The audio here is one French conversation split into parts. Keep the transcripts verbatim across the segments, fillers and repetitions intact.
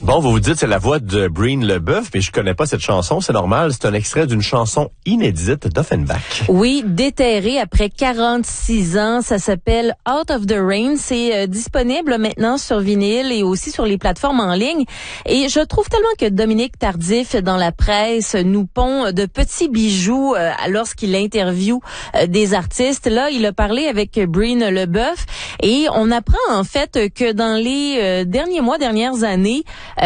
Bon, vous vous dites c'est la voix de Breen Leboeuf, mais je connais pas cette chanson, c'est normal, c'est un extrait d'une chanson inédite d'Offenbach. Oui, déterré après quarante-six ans, ça s'appelle Out of the Rain, c'est euh, disponible maintenant sur vinyle et aussi sur les plateformes en ligne. Et je trouve tellement que Dominique Tardif dans la presse nous pond de petits bijoux euh, lorsqu'il interviewe euh, des artistes. Là, il a parlé avec Breen Leboeuf et on apprend en fait que dans les euh, derniers mois, dernières années,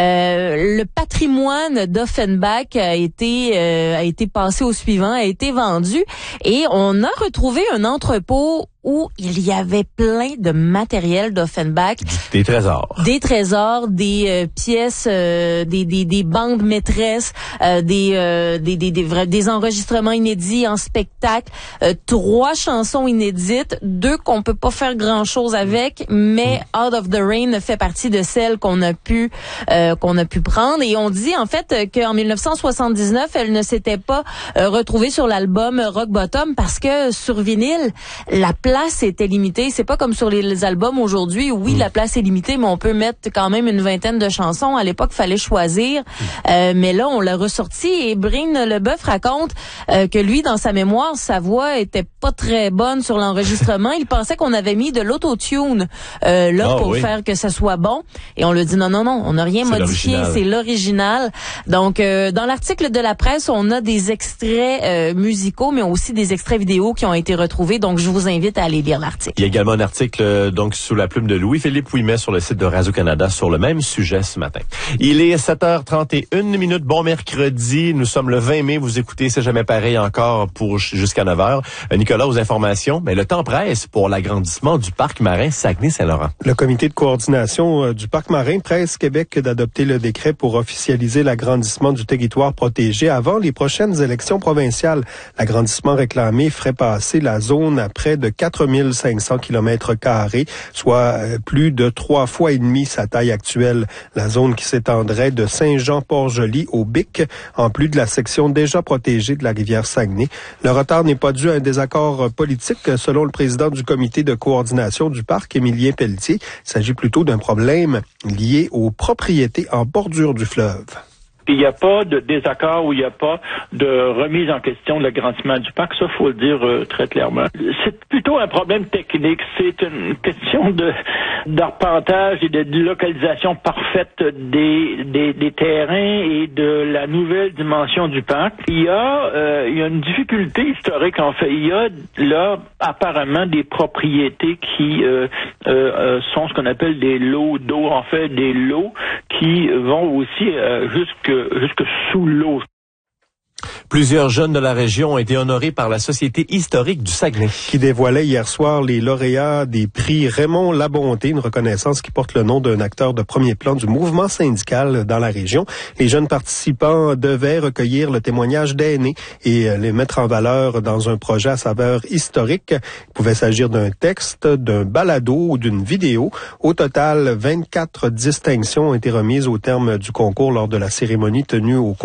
Euh, le patrimoine d'Offenbach a été euh, a été passé au suivant, a été vendu et on a retrouvé un entrepôt où il y avait plein de matériel d'Offenbach. Des trésors. Des trésors, des euh, pièces, euh, des, des des bandes maîtresses, euh, des, euh, des des des vrais, des enregistrements inédits en spectacle, euh, trois chansons inédites, deux qu'on peut pas faire grand-chose avec, mais mm. Out of the Rain fait partie de celles qu'on a pu euh, qu'on a pu prendre et on dit en fait qu'en dix-neuf cent soixante-dix-neuf, elle ne s'était pas euh, retrouvée sur l'album Rock Bottom parce que sur vinyle, la place était limitée. C'est pas comme sur les, les albums aujourd'hui où oui, mm. la place est limitée, mais on peut mettre quand même une vingtaine de chansons. À l'époque, fallait choisir. Mm. Euh, mais là, on l'a ressorti et Breen Leboeuf raconte euh, que lui, dans sa mémoire, sa voix était pas très bonne sur l'enregistrement. Il pensait qu'on avait mis de l'autotune euh, là oh, pour oui. faire que ça soit bon. Et on lui dit non, non, non, on n'a rien c'est modifié. L'original. C'est l'original. Donc, euh, dans l'article de la presse, on a des extraits euh, musicaux, mais aussi des extraits vidéo qui ont été retrouvés. Donc, je vous invite à aller lire l'article. Il y a également un article euh, donc sous la plume de Louis-Philippe Ouimet sur le site de Radio-Canada sur le même sujet ce matin. Il est sept heures trente et une minutes. Bon mercredi. Nous sommes le vingt mai. Vous écoutez C'est jamais pareil encore pour jusqu'à neuf heures. Euh, Nicolas, aux informations. Mais le temps presse pour l'agrandissement du parc marin Saguenay-Saint-Laurent. Le comité de coordination euh, du parc marin presse Québec d'adopter le décret pour officialiser l'agrandissement du territoire protégé avant les prochaines élections provinciales. L'agrandissement réclamé ferait passer la zone à près de quatre mille cinq cents kilomètres carrés, soit plus de trois fois et demi sa taille actuelle. La zone qui s'étendrait de Saint-Jean-Port-Joli au Bic, en plus de la section déjà protégée de la rivière Saguenay. Le retard n'est pas dû à un désaccord politique, selon le président du comité de coordination du parc, Émilien Pelletier. Il s'agit plutôt d'un problème lié aux propriétés en bordure du fleuve. Il n'y a pas de désaccord ou il n'y a pas de remise en question de l'agrandissement du parc, ça faut le dire euh, très clairement. C'est plutôt un problème technique, c'est une question de d'arpentage et de localisation parfaite des, des des terrains et de la nouvelle dimension du parc. Il y a euh, il y a une difficulté historique en fait. Il y a là apparemment des propriétés qui euh, euh, sont ce qu'on appelle des lots d'eau, en fait des lots qui vont aussi euh, jusque jusque sous l'eau. Plusieurs jeunes de la région ont été honorés par la Société historique du Saguenay. Qui dévoilait hier soir les lauréats des prix Raymond Labonté, une reconnaissance qui porte le nom d'un acteur de premier plan du mouvement syndical dans la région. Les jeunes participants devaient recueillir le témoignage d'aînés et les mettre en valeur dans un projet à saveur historique. Il pouvait s'agir d'un texte, d'un balado ou d'une vidéo. Au total, vingt-quatre distinctions ont été remises au terme du concours lors de la cérémonie tenue au